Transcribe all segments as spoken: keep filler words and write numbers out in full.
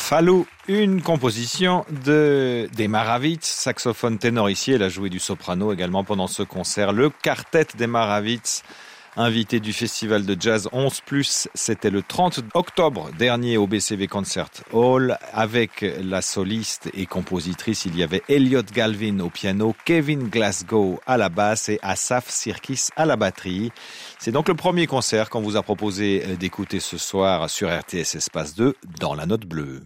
Falou, une composition de d'Emma Ravitz, saxophone ténor ici. Elle a joué du soprano également pendant ce concert. Le quartet d'Emma Ravitz, invité du festival de jazz onze plus, c'était le trente octobre dernier au B C V Concert Hall. Avec la soliste et compositrice, il y avait Elliot Galvin au piano, Kevin Glasgow à la basse et Asaf Sirkis à la batterie. C'est donc le premier concert qu'on vous a proposé d'écouter ce soir sur R T S Espace deux dans la note bleue.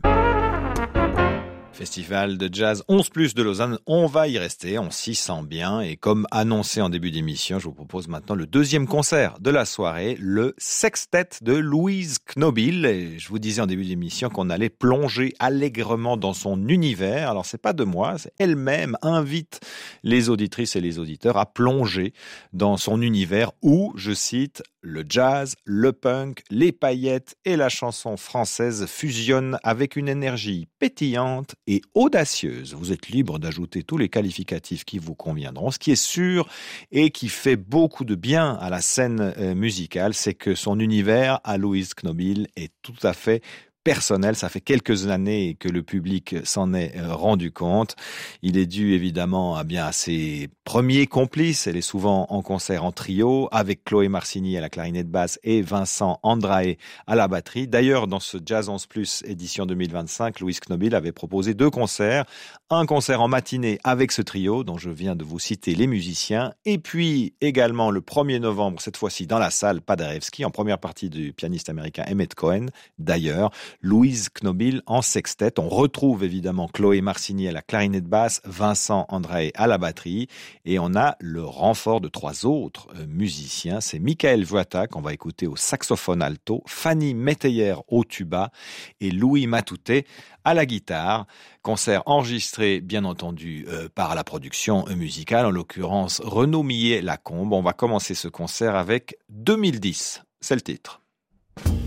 Festival de jazz onze plus de Lausanne, on va y rester, on s'y sent bien et comme annoncé en début d'émission, je vous propose maintenant le deuxième concert de la soirée, le sextet de Louise Knobil. Et je vous disais en début d'émission qu'on allait plonger allègrement dans son univers. Alors c'est pas de moi, c'est elle-même invite les auditrices et les auditeurs à plonger dans son univers où, je cite, le jazz, le punk, les paillettes et la chanson française fusionnent avec une énergie pétillante et audacieuse. Vous êtes libre d'ajouter tous les qualificatifs qui vous conviendront. Ce qui est sûr et qui fait beaucoup de bien à la scène musicale, c'est que son univers à Louise Knobil est tout à fait personnel. Ça fait quelques années que le public s'en est rendu compte. Il est dû évidemment à bien à ses premiers complices. Elle est souvent en concert en trio avec Chloé Marcini à la clarinette basse et Vincent Andrae à la batterie. D'ailleurs, dans ce Jazz onze plus édition deux mille vingt-cinq, Louise Knobil avait proposé deux concerts. Un concert en matinée avec ce trio dont je viens de vous citer les musiciens. Et puis également le premier novembre, cette fois-ci dans la salle Paderewski, en première partie du pianiste américain Emmett Cohen. D'ailleurs, Louise Knobil en sextet. On retrouve évidemment Chloé Marcini à la clarinette basse, Vincent Andrae à la batterie et on a le renfort de trois autres musiciens. C'est Michael Vuata qu'on va écouter au saxophone alto, Fanny Métayer au tuba et Louis Matouté à la guitare. Concert enregistré bien entendu euh, par la production musicale, en l'occurrence Renaud Millet-Lacombe. On va commencer ce concert avec deux mille dix, c'est le titre.